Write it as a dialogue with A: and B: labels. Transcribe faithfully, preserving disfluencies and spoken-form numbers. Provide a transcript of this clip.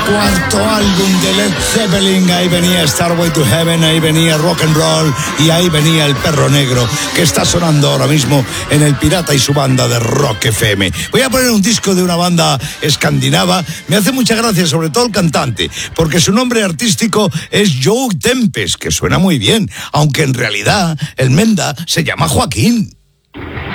A: cuarto álbum de Led Zeppelin. Ahí venía Starway to Heaven, ahí venía Rock and Roll y ahí venía El Perro Negro, que está sonando ahora mismo en El Pirata y su banda de Rock F M. Voy a poner un disco de una banda escandinava. Me hace mucha gracia, sobre todo el cantante, porque su nombre artístico es Joe Tempest, que suena muy bien, aunque en realidad el Menda se llama Joaquín.